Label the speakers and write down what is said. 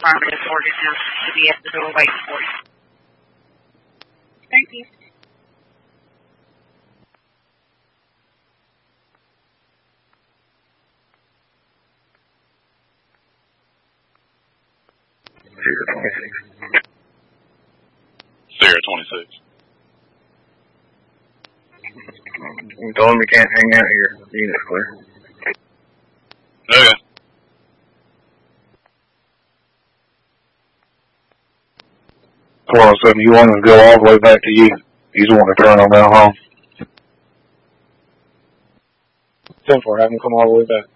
Speaker 1: Department of Mortgages to be at the door waiting for you. Thank you.
Speaker 2: Sierra 26.
Speaker 3: You told him you can't hang out here. The unit's clear.
Speaker 2: Okay.
Speaker 4: All of a sudden, you want him to go all the way back to you. He's wanting to turn on down home.
Speaker 3: 10-4, have him come all the way back.